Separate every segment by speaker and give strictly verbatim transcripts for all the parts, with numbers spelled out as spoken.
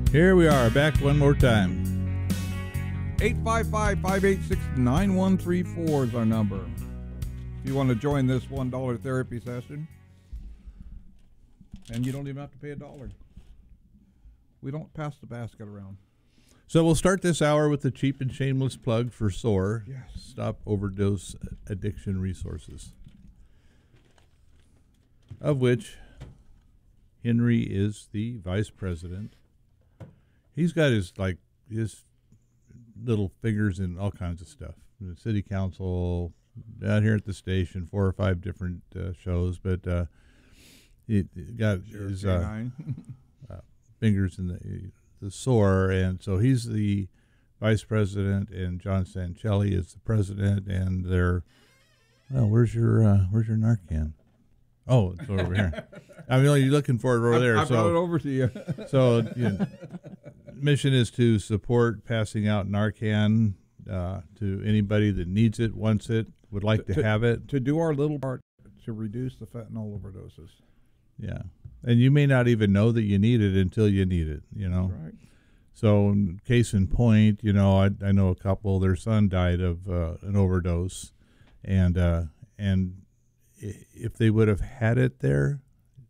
Speaker 1: Here we are, back one more time.
Speaker 2: eight five five, five eight six, nine one three four is our number. If you want to join this one dollar therapy session, and you don't even have to pay a dollar. We don't pass the basket around.
Speaker 1: So we'll start this hour with the cheap and shameless plug for S O A R,
Speaker 2: Yes.
Speaker 1: Stop Overdose Addiction Resources, of which Henry is the vice president. He's got his like his little fingers in all kinds of stuff. The city council, down here at the station, four or five different uh, shows, but uh, he got
Speaker 2: Sure,
Speaker 1: his uh, uh, fingers in the the S O A R, and so he's the vice president, and John Sancelli is the president, and they're well. Where's your uh, Where's your Narcan? Oh, it's over here. I mean, you're looking for it over
Speaker 2: I,
Speaker 1: there.
Speaker 2: I
Speaker 1: so,
Speaker 2: brought it over to you.
Speaker 1: so, you know, mission is to support passing out Narcan uh, to anybody that needs it, wants it, would like to,
Speaker 2: To-
Speaker 1: have it.
Speaker 2: to do our little part to reduce the fentanyl overdoses.
Speaker 1: Yeah, and you may not even know that you need it until you need it. You know.
Speaker 2: That's right.
Speaker 1: So, case in point, you know, I I know a couple. Their son died of uh, an overdose, and uh, and i- if they would have had it there,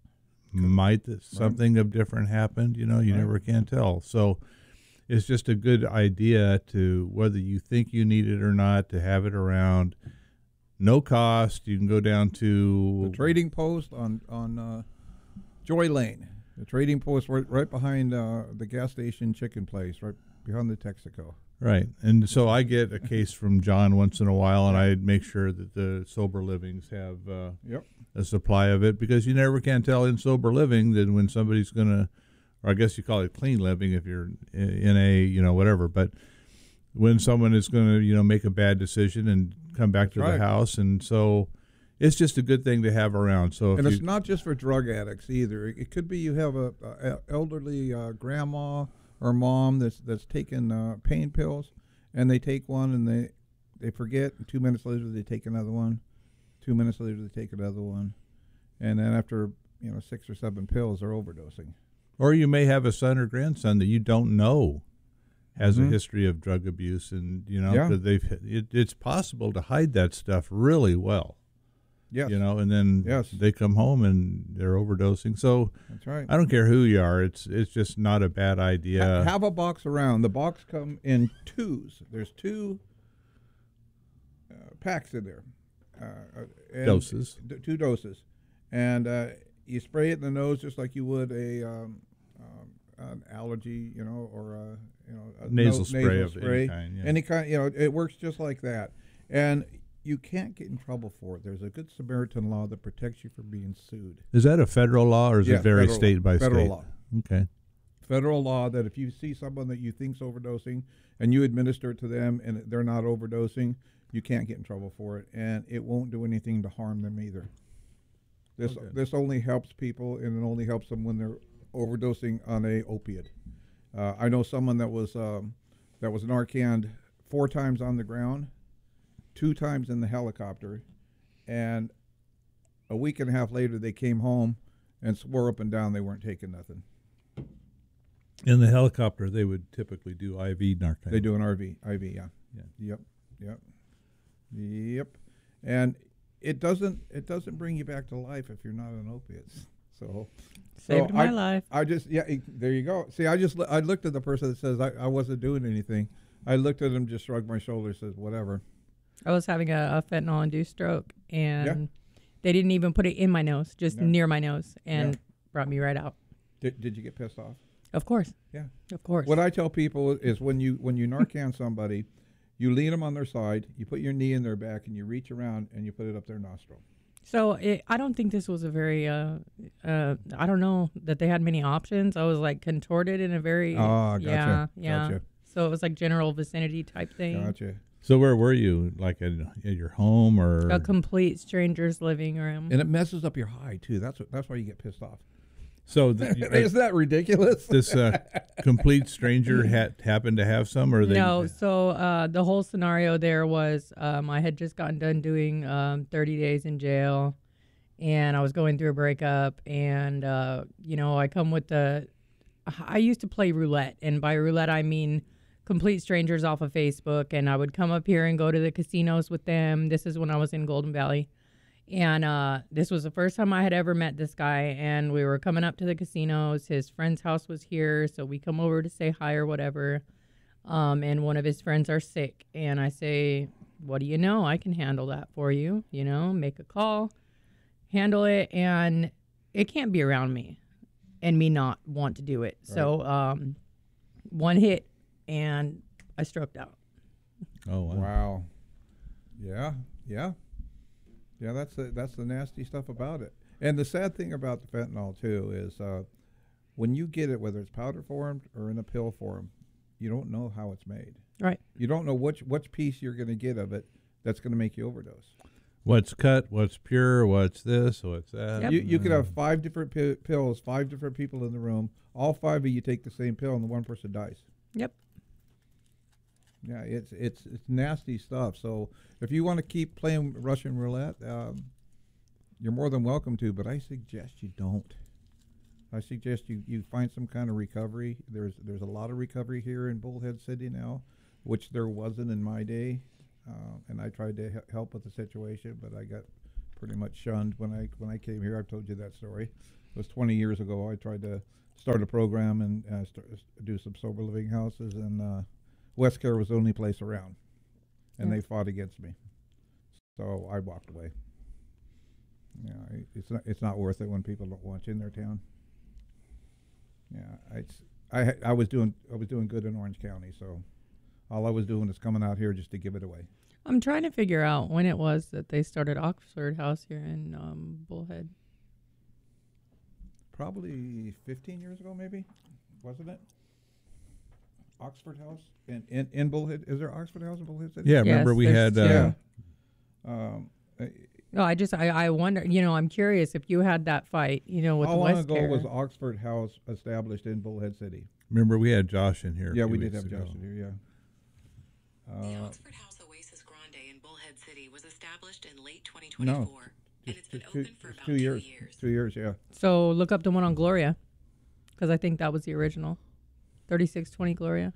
Speaker 1: might th- something of different happened. You know, you
Speaker 2: Right.
Speaker 1: never can tell. So, it's just a good idea to, whether you think you need it or not, to have it around. No cost. You can go down to
Speaker 2: The trading post on on uh, Joy Lane. The trading post right, right behind uh, the gas station chicken place, right behind the Texaco.
Speaker 1: Right. And so I get a case from John once in a while, and I make sure that the Sober Livings have uh,
Speaker 2: Yep.
Speaker 1: a supply of it, because you never can tell in Sober Living that when somebody's going to, or I guess you call it clean living if you're in a, you know, whatever, but when someone is going to, you know, make a bad decision and come back to
Speaker 2: That's
Speaker 1: the
Speaker 2: right.
Speaker 1: house. And so it's just a good thing to have around. So if
Speaker 2: And it's
Speaker 1: you,
Speaker 2: not just for drug addicts either. It, it could be you have a, a elderly uh, grandma or mom that's that's taking uh, pain pills, and they take one and they they forget. And two minutes later they take another one. Two minutes later they take another one, and then after you know six or seven pills, they're overdosing.
Speaker 1: or you may have a son or grandson that you don't know has
Speaker 2: Mhm.
Speaker 1: a history of drug abuse, and you know
Speaker 2: Yeah.
Speaker 1: that they've it, it's possible to hide that stuff really well.
Speaker 2: Yes,
Speaker 1: You know, and then
Speaker 2: Yes.
Speaker 1: they come home and they're overdosing. So
Speaker 2: that's right.
Speaker 1: I don't care who you are; it's it's just not a bad idea.
Speaker 2: Ha- have a box around. The box come in twos. There's two uh, packs in there. Uh, and
Speaker 1: Doses.
Speaker 2: d- two doses, and uh, you spray it in the nose just like you would a um, um, an allergy, you know, or a you know a
Speaker 1: Nasal
Speaker 2: no-
Speaker 1: spray
Speaker 2: nasal
Speaker 1: of any
Speaker 2: spray.
Speaker 1: kind, yeah.
Speaker 2: Any kind, you know, it works just like that, and you can't get in trouble for it. There's a good Samaritan law that protects you from being sued.
Speaker 1: Is that a federal law, or is
Speaker 2: Yeah,
Speaker 1: it vary
Speaker 2: federal
Speaker 1: state
Speaker 2: law.
Speaker 1: by
Speaker 2: Federal
Speaker 1: state?
Speaker 2: law.
Speaker 1: Okay.
Speaker 2: Federal law that if you see someone that you think's overdosing and you administer it to them and they're not overdosing, you can't get in trouble for it, and it won't do anything to harm them either. This
Speaker 1: Okay.
Speaker 2: this only helps people, and it only helps them when they're overdosing on a opiate. Uh, I know someone that was um, that was Narcaned four times on the ground, two times in the helicopter, and a week and a half later they came home and swore up and down they weren't taking nothing.
Speaker 1: In the helicopter, they would typically do I V Narcan.
Speaker 2: They do an R V, I V, yeah.
Speaker 1: Yeah.
Speaker 2: Yep, yep, yep. And it doesn't it doesn't bring you back to life if you're not on opiates. So,
Speaker 3: Saved
Speaker 2: so
Speaker 3: my
Speaker 2: I,
Speaker 3: life.
Speaker 2: I just yeah. it- There you go. See, I just lo- I looked at the person that says I, I wasn't doing anything. I looked at him, just shrugged my shoulders, says whatever.
Speaker 3: I was having a, a fentanyl-induced stroke, and they didn't even put it in my nose, just
Speaker 2: No.
Speaker 3: near my nose, and
Speaker 2: Yeah.
Speaker 3: brought me right out.
Speaker 2: Did Did you get pissed off?
Speaker 3: Of course.
Speaker 2: Yeah.
Speaker 3: Of course.
Speaker 2: What I tell people is when you when you Narcan somebody, you lean them on their side, you put your knee in their back, and you reach around and you put it up their nostril.
Speaker 3: So it, I don't think this was a very, uh, uh, I don't know that they had many options. I was like contorted in a very,
Speaker 2: Ah, gotcha,
Speaker 3: yeah, yeah.
Speaker 2: gotcha.
Speaker 3: So it was like general vicinity type thing.
Speaker 2: Gotcha.
Speaker 1: So where were you? Like at, at your home, or
Speaker 3: A complete stranger's living room.
Speaker 2: And it messes up your high too. That's what, that's why you get pissed off.
Speaker 1: so th- you-
Speaker 2: Isn't that ridiculous?
Speaker 1: this uh, complete stranger had happened to have some, or they?
Speaker 3: No, so uh, the whole scenario there was um, I had just gotten done doing um, thirty days in jail, and I was going through a breakup, and uh, you know I come with the I used to play roulette, and by roulette I mean complete strangers off of Facebook, and I would come up here and go to the casinos with them. This is when I was in Golden Valley. And uh, this was the first time I had ever met this guy, and we were coming up to the casinos. His friend's house was here, so we come over to say hi or whatever. Um, and one of his friends are sick, and I say, what do you know? I can handle that for you, you know, make a call, handle it, and it can't be around me and me not want to do it. Right. So um, one hit, and I stroked out.
Speaker 1: Oh, wow.
Speaker 2: Wow. Yeah, yeah. Yeah, that's the, that's the nasty stuff about it. And the sad thing about the fentanyl, too, is uh, when you get it, whether it's powder form or in a pill form, you don't know how it's made.
Speaker 3: Right.
Speaker 2: You don't know which, which piece you're going to get of it that's going to make you overdose.
Speaker 1: What's cut, what's pure, what's this, what's that.
Speaker 3: Yep.
Speaker 2: You, you could have five different pi- pills, five different people in the room. All five of you take the same pill, and the one person dies.
Speaker 3: Yep.
Speaker 2: Yeah, it's it's it's nasty stuff. So if you want to keep playing Russian roulette, um, you're more than welcome to. But I suggest you don't. I suggest you, you find some kind of recovery. There's there's a lot of recovery here in Bullhead City now, which there wasn't in my day. Uh, and I tried to he- help with the situation, but I got pretty much shunned when I when I came here. I've told you that story. It was twenty years ago. I tried to start a program and uh, start, do some sober living houses, and uh, Westcare was the only place around, and
Speaker 3: Yeah.
Speaker 2: they fought against me. So I walked away. Yeah, I, it's not it's not worth it when people don't want you in their town. Yeah, it's I ha- I was doing I was doing good in Orange County, so all I was doing is coming out here just to give it away.
Speaker 3: I'm trying to figure out when it was that they started Oxford House here in um, Bullhead.
Speaker 2: Probably fifteen years ago, maybe, wasn't it? Oxford House in, in, in Bullhead. Is there Oxford House in Bullhead City?
Speaker 1: Yeah,
Speaker 3: Yes,
Speaker 1: remember we
Speaker 3: there's-
Speaker 1: had. Uh,
Speaker 2: Yeah. Um, uh,
Speaker 3: No, I just I, I wonder. You know, I'm curious if you had that fight. You know, with
Speaker 2: how long
Speaker 3: West
Speaker 2: ago was Oxford House established in Bullhead City?
Speaker 1: Remember we had Josh in here. a
Speaker 2: Yeah,
Speaker 1: few
Speaker 2: we did
Speaker 1: weeks
Speaker 2: have
Speaker 1: ago.
Speaker 2: Josh in here. Yeah.
Speaker 4: The
Speaker 2: Uh,
Speaker 4: Oxford House Oasis Grande in Bullhead City was established in late twenty
Speaker 2: No,
Speaker 4: twenty-four, and it's been
Speaker 2: just two,
Speaker 4: open for
Speaker 2: just
Speaker 4: about
Speaker 2: two years.
Speaker 4: years.
Speaker 2: Two years, yeah.
Speaker 3: So look up the one on Gloria, because I think that was the original, thirty-six twenty Gloria.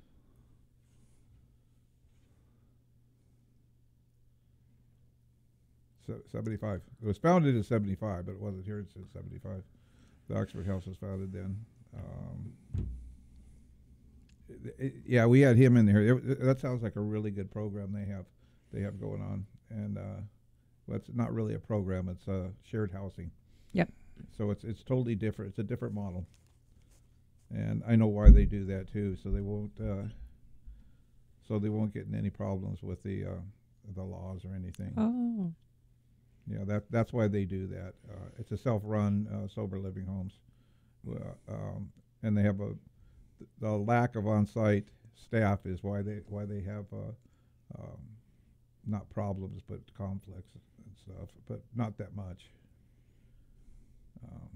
Speaker 2: Se- seventy-five. It was founded in seventy-five, but it wasn't here since seventy-five. The Oxford House was founded then. Um, it- it- yeah, we had him in there. It- it- that sounds like a really good program they have. They have going on, and uh, well, it's not really a program. It's uh, shared housing.
Speaker 3: Yep.
Speaker 2: So it's it's totally different. It's a different model, and I know why they do that too. So they won't. Uh, so they won't get in any problems with the uh, the laws or anything.
Speaker 3: Oh.
Speaker 2: Yeah, that that's why they do that. Uh, it's a self-run uh, sober living homes, uh, um, and they have a the lack of on-site staff is why they why they have uh, um, not problems but conflicts and stuff, but not that much. Um,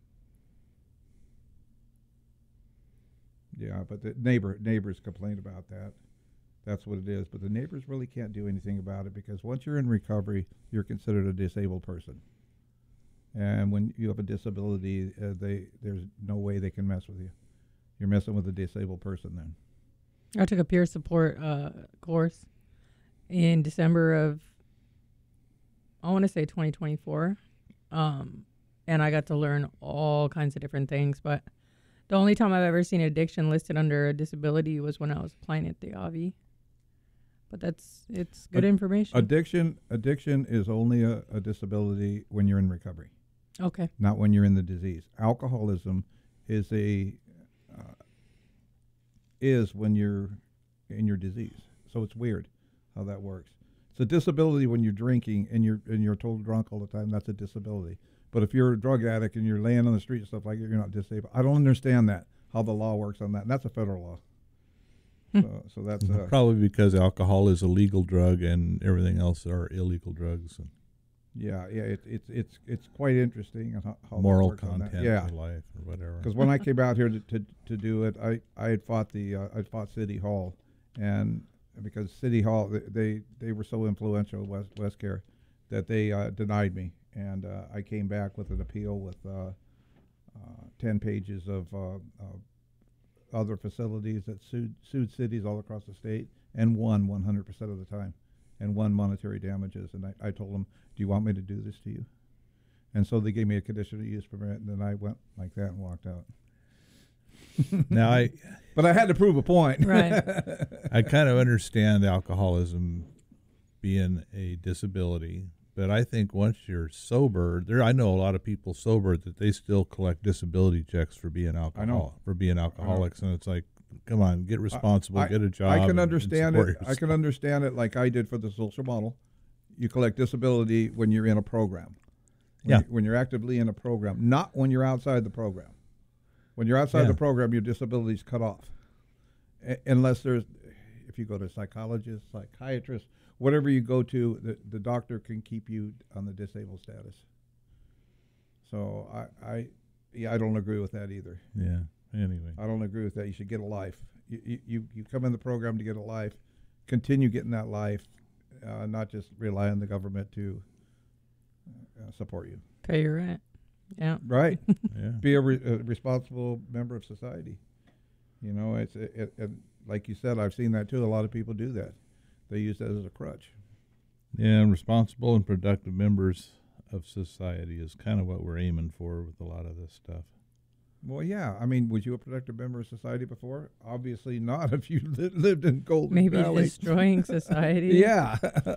Speaker 2: yeah, but the neighbor neighbors complain about that. That's what it is. But the neighbors really can't do anything about it because once you're in recovery, you're considered a disabled person. And when you have a disability, uh, they there's no way they can mess with you. You're messing with a disabled person then.
Speaker 3: I took a peer support uh, course in December of, I want to say twenty twenty-four. Um, and I got to learn all kinds of different things. But the only time I've ever seen addiction listed under a disability was when I was applying at the A V I. But that's, it's good
Speaker 2: Ad-
Speaker 3: information.
Speaker 2: Addiction addiction is only a, a disability when you're in recovery,
Speaker 3: okay.
Speaker 2: not when you're in the disease. Alcoholism is a uh, is when you're in your disease. So it's weird how that works. It's a disability when you're drinking and you're and you're total drunk all the time. That's a disability. But if you're a drug addict and you're laying on the street and stuff like that, you're not disabled. I don't understand that, how the law works on that. And that's a federal law.
Speaker 3: Hmm.
Speaker 2: So, so that's uh,
Speaker 1: Probably because alcohol is a legal drug and everything else are illegal drugs and
Speaker 2: yeah, yeah. It, it's it's it's quite interesting and how, how that
Speaker 1: moral
Speaker 2: works on that.
Speaker 1: content
Speaker 2: Yeah,
Speaker 1: for life or whatever.
Speaker 2: because when I came out here to, to, to do it, I, I had fought the uh, I fought City Hall, and because City Hall they they, they were so influential West Westcare that they uh, denied me, and uh, I came back with an appeal with uh, uh, ten pages of uh, uh, other facilities that sued sued cities all across the state and won one hundred percent of the time, and won monetary damages. And I, I told them, "Do you want me to do this to you?" And so they gave me a conditional use permit, and then I went like that and walked out.
Speaker 1: Now I,
Speaker 2: But I had to prove a point.
Speaker 3: Right.
Speaker 1: I kind of understand alcoholism being a disability, but I think once you're sober, there I know a lot of people sober that they still collect disability checks for being alcohol for being alcoholics, and it's like, come on, get responsible,
Speaker 2: I,
Speaker 1: get a job.
Speaker 2: I can
Speaker 1: and-
Speaker 2: understand
Speaker 1: and
Speaker 2: it.
Speaker 1: support
Speaker 2: I can understand it like I did for the social model. You collect disability when you're in a program. When
Speaker 1: Yeah.
Speaker 2: you- when you're actively in a program, not when you're outside the program. When you're outside
Speaker 1: Yeah.
Speaker 2: the program, your disability is cut off. A- unless there's, if you go to a psychologist, psychiatrist, whatever you go to, the, the doctor can keep you on the disabled status. So I, I, yeah, I don't agree with that either.
Speaker 1: Yeah. Anyway.
Speaker 2: I don't agree with that. You should get a life. You, you, you, you come in the program to get a life. Continue getting that life, uh, not just rely on the government to uh, support you.
Speaker 3: Pay your rent. Yeah.
Speaker 2: Right.
Speaker 1: Yeah.
Speaker 2: Be a, re- a responsible member of society. You know, it's it, it, it, like you said, I've seen that too. A lot of people do that. They use that as a crutch.
Speaker 1: Yeah, and responsible and productive members of society is kind of what we're aiming for with a lot of this stuff.
Speaker 2: Well, yeah. I mean, was you a productive member of society before? Obviously not. If you li- lived in Golden
Speaker 3: Maybe
Speaker 2: Valley.
Speaker 3: destroying society.
Speaker 2: Yeah.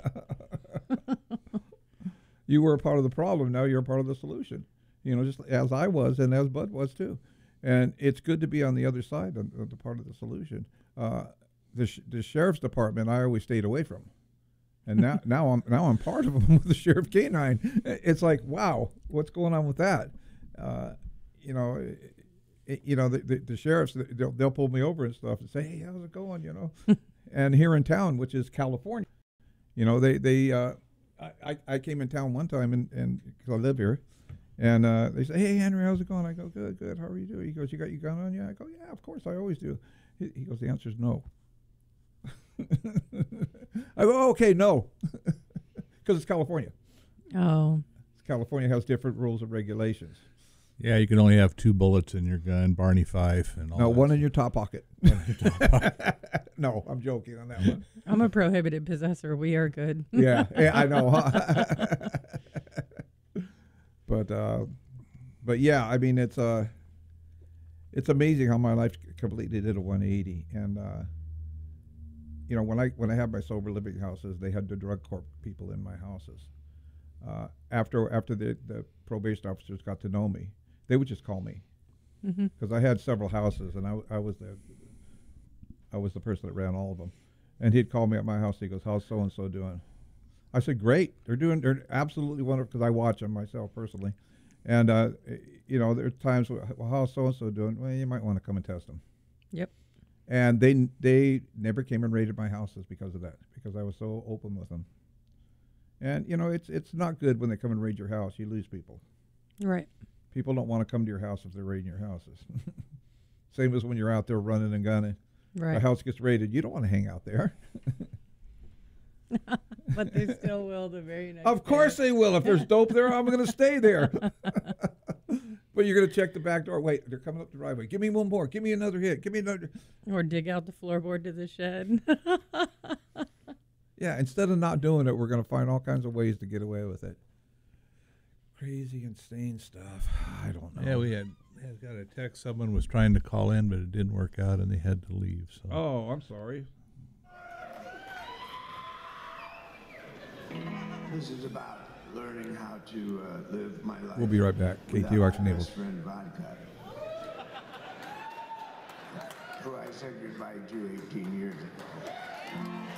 Speaker 2: You were a part of the problem. Now you're a part of the solution. You know, just as I was and as Bud was too. And it's good to be on the other side of, of the part of the solution. Uh, the sh- the sheriff's department, I always stayed away from, and now now I'm now I'm part of them with the sheriff canine. It's like, wow, what's going on with that? Uh, you know, it, it, you know the, the, the sheriffs, they'll they'll pull me over and stuff and say, hey, how's it going? You know, and here in town, which is California, you know, they they uh, I, I I came in town one time and and because I live here. And uh, they say, hey, Henry, how's it going? I go, good, good. How are you doing? He goes, you got your gun on you? I go, yeah, of course, I always do. He, he goes, the answer is no. I go, oh, okay, no. Because it's California.
Speaker 3: Oh.
Speaker 2: California has different rules and regulations.
Speaker 1: Yeah, you can only have two bullets in your gun, Barney Fife, and all
Speaker 2: No,
Speaker 1: that
Speaker 2: one
Speaker 1: stuff.
Speaker 2: in your top pocket. No, I'm joking on that one.
Speaker 3: I'm a prohibited possessor. We are good.
Speaker 2: Yeah, yeah, I know. Huh? But uh, but yeah, I mean it's uh, it's amazing how my life completely did a one eighty. And uh, you know, when I when I had my sober living houses, they had the drug court people in my houses. Uh, after after the, the probation officers got to know me, they would just call me
Speaker 3: Mm-hmm.
Speaker 2: because I had several houses, and I, I was the I was the person that ran all of them. And he'd call me at my house. He goes, "How's so and so doing?" I said, "Great. They're doing. They're absolutely wonderful." Because I watch them myself personally, and uh, you know, there's times, where, well, how's so and so doing? Well, you might want to come and test them.
Speaker 3: Yep.
Speaker 2: And they they never came and raided my houses because of that, because I was so open with them. And you know, it's it's not good when they come and raid your house. You lose people.
Speaker 3: Right.
Speaker 2: People don't want to come to your house if they're raiding your houses. Same as when you're out there running and gunning.
Speaker 3: Right.
Speaker 2: The house gets raided. You don't want to hang out there.
Speaker 3: But they still will the very next
Speaker 2: Of course
Speaker 3: day.
Speaker 2: they will. If there's dope there, I'm going to stay there. But you're going to check the back door. Wait, they're coming up the driveway. Give me one more. Give me another hit. Give me another.
Speaker 3: Or dig out the floorboard to the shed.
Speaker 2: Yeah, instead of not doing it, we're going to find all kinds of ways to get away with it. Crazy, insane stuff. I don't know.
Speaker 1: Yeah, we had, had got a text. Someone was trying to call in, but it didn't work out, and they had to leave. So.
Speaker 2: Oh, I'm sorry.
Speaker 5: This is about learning how to uh, live my life.
Speaker 2: We'll be right back. K T U
Speaker 5: without
Speaker 2: Action
Speaker 5: my
Speaker 2: Enables.
Speaker 5: best friend Vodka, who I said goodbye to eighteen years ago.